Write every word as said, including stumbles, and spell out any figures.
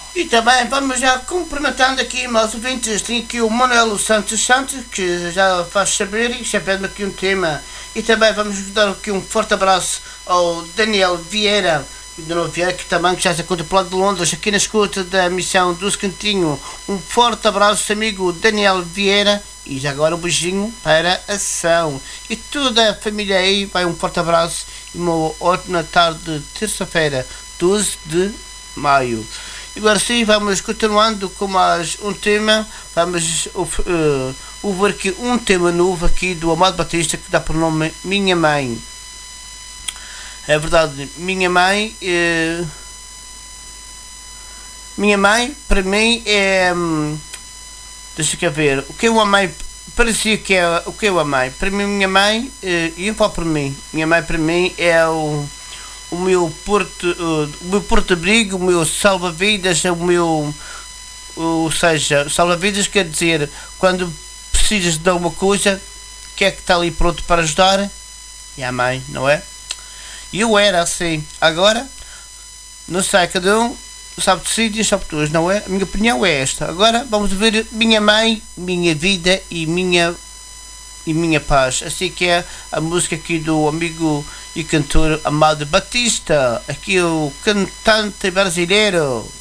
E também vamos já cumprimentando aqui meus ouvintes. Tem aqui o Manuel Santos Santos, que já faz saber e já pede aqui um tema. E também vamos dar aqui um forte abraço ao Daniel Vieira, Daniel Vieira que também que já se encontra pelo lado de Londres, aqui na escuta da missão do Cantinho. Um forte abraço, amigo Daniel Vieira. E já agora um beijinho para a ação. E toda a família aí, vai um forte abraço e uma ótima tarde de terça-feira, doze de maio. E agora sim, vamos continuando com mais um tema. Vamos uh, ouvir aqui um tema novo aqui do Amado Batista que dá por nome Minha Mãe. É verdade, minha mãe. Uh, minha mãe, para mim, é. Um, deixa eu ver. O que eu amei. Parecia que é o que eu amei. Para mim, minha mãe. E uh, eu falo para mim. Minha mãe, para mim, é o. O meu porto, uh, o meu porto-abrigo, o meu salva-vidas, o meu, uh, ou seja, salva-vidas quer dizer, quando precisas de alguma coisa, que é que está ali pronto para ajudar? E a mãe, não é? E eu era assim. Agora, não sei, cada um sabe de si e sabe de todos, não é? A minha opinião é esta. Agora vamos ver minha mãe, minha vida e minha e minha paz. Assim que é a música aqui do amigo e cantor Amado Batista, aqui o cantante brasileiro.